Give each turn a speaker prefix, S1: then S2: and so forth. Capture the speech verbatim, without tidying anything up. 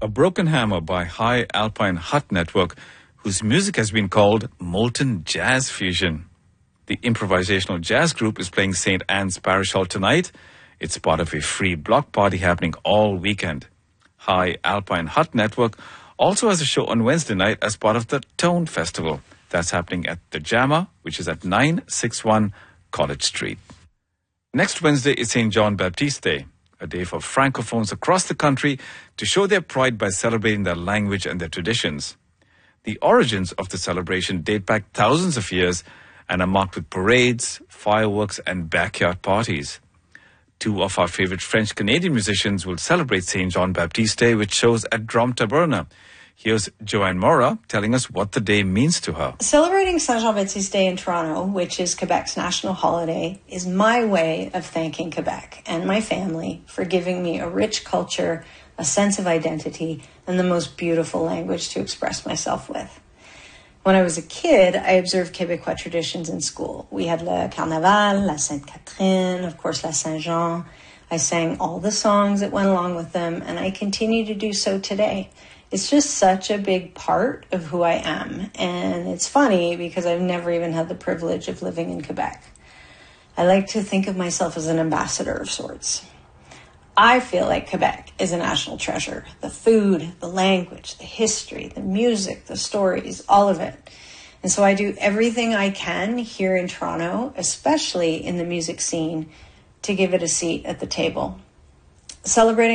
S1: A Broken Hammer by High Alpine Hut Network, whose music has been called Molten Jazz Fusion. The improvisational jazz group is playing Saint Anne's Parish Hall tonight. It's part of a free block party happening all weekend. High Alpine Hut Network also has a show on Wednesday night as part of the Tone Festival. That's happening at the Jammer, which is at nine sixty-one College Street. Next Wednesday is Saint John Baptiste Day, a day for Francophones across the country to show their pride by celebrating their language and their traditions. The origins of the celebration date back thousands of years and are marked with parades, fireworks, and backyard parties. Two of our favorite French-Canadian musicians will celebrate Saint John Baptiste Day with shows at Drum Taberna. Here's Joanne Mora telling us what the day means to her.
S2: Celebrating Saint Jean Baptiste Day in Toronto, which is Quebec's national holiday, is my way of thanking Quebec and my family for giving me a rich culture, a sense of identity, and the most beautiful language to express myself with. When I was a kid, I observed Quebecois traditions in school. We had Le Carnaval, La Sainte Catherine, of course La Saint Jean. I sang all the songs that went along with them, and I continue to do so today. It's just such a big part of who I am. And it's funny because I've never even had the privilege of living in Quebec. I like to think of myself as an ambassador of sorts. I feel like Quebec is a national treasure. The food, the language, the history, the music, the stories, all of it. And so I do everything I can here in Toronto, especially in the music scene, to give it a seat at the table. Celebrating